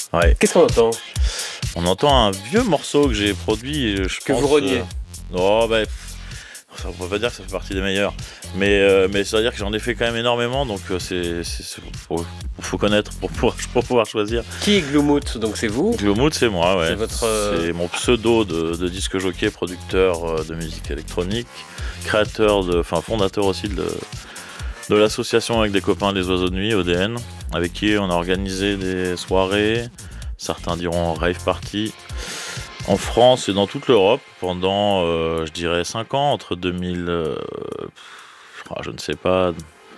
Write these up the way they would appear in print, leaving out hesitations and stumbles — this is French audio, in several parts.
Ouais. Qu'est-ce qu'on entend? On entend un vieux morceau que j'ai produit, je Que pense. vous reniez? Oh, bah, on peut pas dire que ça fait partie des meilleurs. Mais ça veut dire que j'en ai fait quand même énormément, donc faut connaître pour pouvoir choisir. Qui est Gloomoot? Donc c'est vous? Gloomoot, c'est moi, ouais. C'est votre, C'est mon pseudo de disque jockey, producteur de musique électronique, fondateur aussi de l'association avec des copains des oiseaux de nuit, ODN, avec qui on a organisé des soirées, certains diront rave party, en France et dans toute l'Europe pendant, je dirais, 5 ans, entre 2000, je ne sais pas,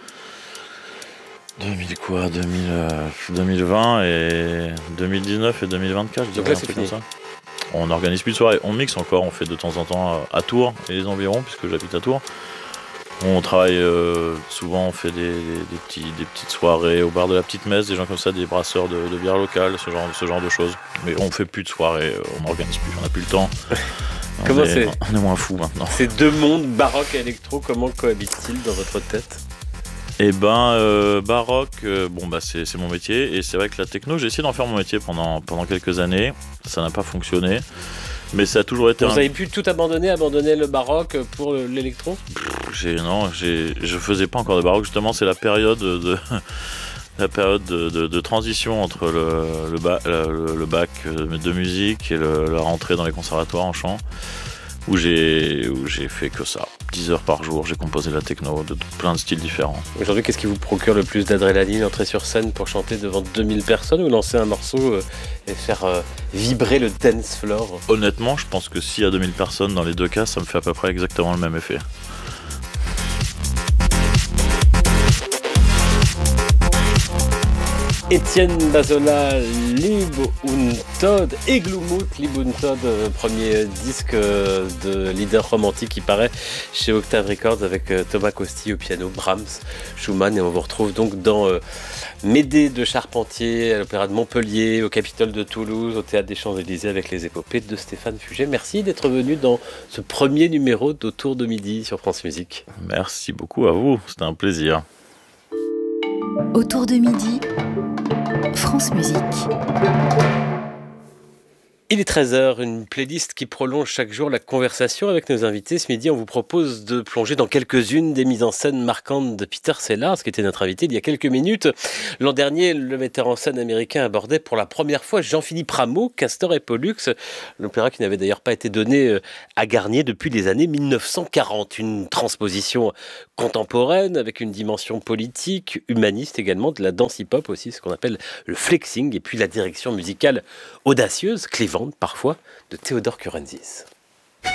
2000 quoi, 2020 et 2019 et 2024, je Donc dirais, là, un c'est truc fini. comme ça. On n'organise plus de soirées, on mixe encore, on fait de temps en temps à Tours et les environs, puisque j'habite à Tours. On travaille souvent, on fait des petites soirées au bar de la Petite Messe, des gens comme ça, des brasseurs de bière locale, ce genre de choses. Mais on fait plus de soirées, on n'organise plus, on n'a plus le temps. Comment c'est? On est moins fous maintenant. Ces deux mondes, baroque et électro, comment cohabitent-ils dans votre tête? Et baroque, c'est mon métier, et c'est vrai que la techno, j'ai essayé d'en faire mon métier pendant quelques années, ça n'a pas fonctionné. Mais ça a toujours été Vous avez pu tout abandonner le baroque pour l'électro? Je faisais pas encore de baroque, justement, c'est la période de transition entre le bac de musique et la rentrée dans les conservatoires en chant, où j'ai fait que ça. 10 heures par jour, j'ai composé de la techno de plein de styles différents. Aujourd'hui, qu'est-ce qui vous procure le plus d'adrénaline? Entrer sur scène pour chanter devant 2000 personnes ou lancer un morceau et faire vibrer le dance floor? Honnêtement, je pense que s'il y a 2000 personnes, dans les deux cas, ça me fait à peu près exactement le même effet. Étienne Bazola, Lib und Tod et Gloomoot. Lib und Tod, premier disque de leader romantique qui paraît chez Octave Records avec Thomas Costi au piano, Brahms, Schumann, et on vous retrouve donc dans Médée de Charpentier, à l'Opéra de Montpellier, au Capitole de Toulouse, au Théâtre des Champs-Élysées avec les épopées de Stéphane Fuget. Merci d'être venu dans ce premier numéro d'Autour de midi sur France Musique. Merci beaucoup à vous, c'était un plaisir. Autour de midi, France Musique. Il est 13h, une playlist qui prolonge chaque jour la conversation avec nos invités. Ce midi, on vous propose de plonger dans quelques-unes des mises en scène marquantes de Peter Sellars, qui était notre invité il y a quelques minutes. L'an dernier, le metteur en scène américain abordait pour la première fois Jean-Philippe Rameau, Castor et Pollux, l'opéra qui n'avait d'ailleurs pas été donné à Garnier depuis les années 1940. Une transposition contemporaine avec une dimension politique, humaniste également, de la danse hip-hop aussi, ce qu'on appelle le flexing, et puis la direction musicale audacieuse, clivante parfois, de Théodore Curenzis.